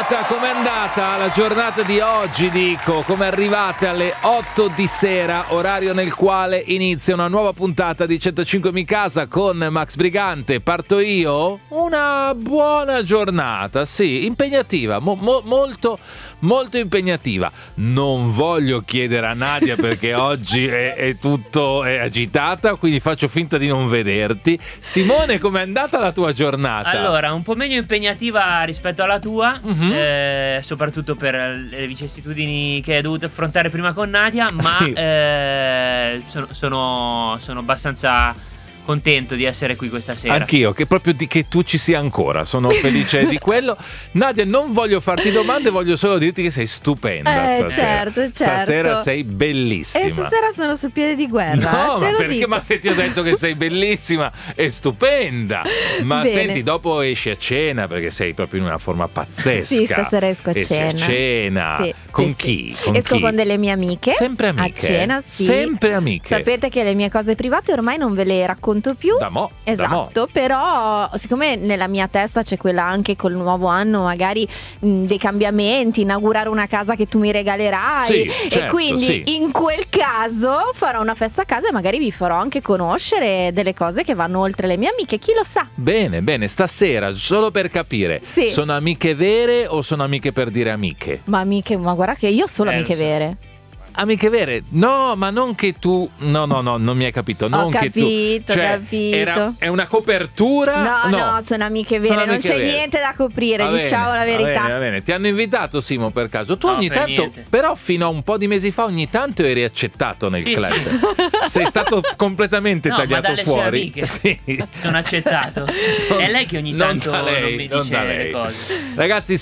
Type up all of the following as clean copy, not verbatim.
andata? Com'è andata la giornata di oggi, dico? Come arrivate alle 8 di sera, orario nel quale inizia una nuova puntata di 105 Mi Casa con Max Brigante. Parto io? Una buona giornata, sì, impegnativa, molto impegnativa. Non voglio chiedere a Nadia perché oggi è tutto agitata, quindi faccio finta di non vederti. Simone, com'è andata la tua giornata? Allora, un po' meno impegnativa rispetto alla tua, soprattutto per le vicissitudini che hai dovuto affrontare prima con Nadia, ma sì. Sono abbastanza contento di essere qui questa sera. Anch'io, che proprio che tu ci sia ancora, sono felice di quello. Nadia, non voglio farti domande, voglio solo dirti che sei stupenda stasera. Certo. Stasera sei bellissima. E stasera sono su piede di guerra. No, ma perché? Dico. Ma se ti ho detto che sei bellissima e stupenda. Ma bene. Senti, dopo esci a cena perché sei proprio in una forma pazzesca. Sì, stasera esco a cena. Esci a cena. Sì, con sì, chi? sì. Con esco chi? con delle mie amiche. Sempre amiche. A cena, sì. Sempre amiche. Sapete che le mie cose private ormai non ve le racconto più. Da mo'. Esatto, però siccome nella mia testa c'è quella anche col nuovo anno, magari dei cambiamenti, inaugurare una casa che tu mi regalerai, sì, certo, e quindi sì. in quel caso farò una festa a casa e magari vi farò anche conoscere delle cose che vanno oltre le mie amiche, chi lo sa. Bene, stasera, solo per capire, sì. Sono amiche vere o sono amiche per dire amiche? Ma guarda che io ho solo amiche vere. Amiche vere? No, ma non che tu. No, non mi hai capito. Non ho che capito, tu. Cioè, capito. È una copertura? No, sono amiche vere, non c'è niente da coprire, diciamo la verità. Va bene. Ti hanno invitato, Simo, per caso? Tu ogni tanto, niente. però fino a un po' di mesi fa, ogni tanto eri accettato nel club. Sì. Sei stato completamente tagliato ma dalle fuori. Sue amiche. Sì. Sono accettato. È lei che ogni tanto non mi dice le cose. Ragazzi,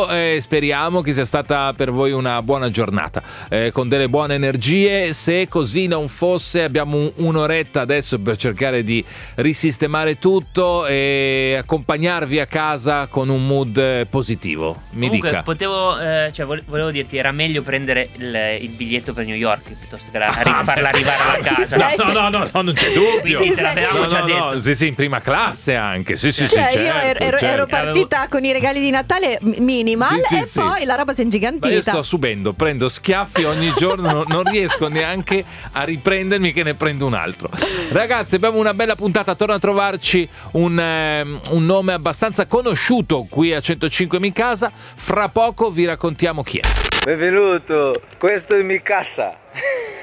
speriamo che sia stata per voi una buona giornata, con delle buone energie. Se così non fosse, abbiamo un'oretta adesso per cercare di risistemare tutto e accompagnarvi a casa con un mood positivo. Comunque, dica. volevo dirti, era meglio prendere il biglietto per New York piuttosto che farla arrivare alla casa. No, non c'è dubbio. Quindi te l'avevamo già detto. Sì, in prima classe anche. Sì, certo, io ero partita con i regali di Natale minimal e poi la roba si è ingigantita. Ma io sto subendo, prendo schiaffi ogni giorno, non riesco neanche a riprendermi che ne prendo un altro. Ragazzi, abbiamo una bella puntata, torna a trovarci un nome abbastanza conosciuto qui a 105 Mi Casa. Fra poco vi raccontiamo chi è. Benvenuto, questo è Mi Casa.